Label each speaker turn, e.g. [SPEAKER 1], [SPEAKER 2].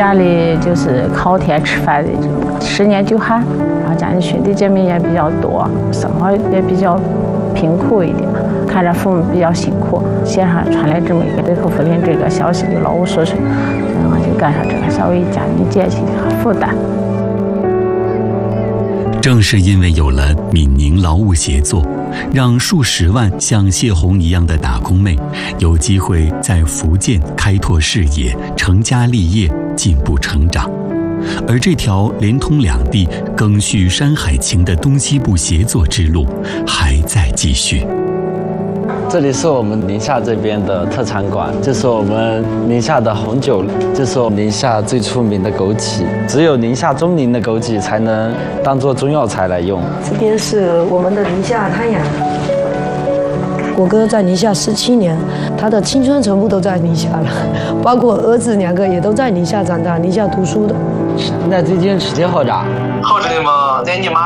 [SPEAKER 1] 家里就是靠天吃饭的，10年9旱，然后家里兄弟姐妹也比较多，生活也比较贫苦一点，看着父母比较辛苦，线上传来这么一个对口福林这个消息，就劳务缩水，然后就干上这个，稍微家里减轻负担。
[SPEAKER 2] 正是因为有了闽宁劳务协作，让数十万像谢红一样的打工妹有机会在福建开拓事业、成家立业、进步成长。而这条连通两地、更续山海情的东西部协作之路还在继续。
[SPEAKER 3] 这里是我们宁夏这边的特产馆，就是我们宁夏的红酒，就是我们宁夏最出名的枸杞，只有宁夏中宁的枸杞才能当做中药材来用。
[SPEAKER 4] 这边是我们的宁夏滩阳，我哥在宁夏17年，他的青春全部都在宁夏了，包括儿子2个也都在宁夏长大，宁夏读书的。
[SPEAKER 3] 那最近时间好长。
[SPEAKER 5] 好着呢嘛，在你妈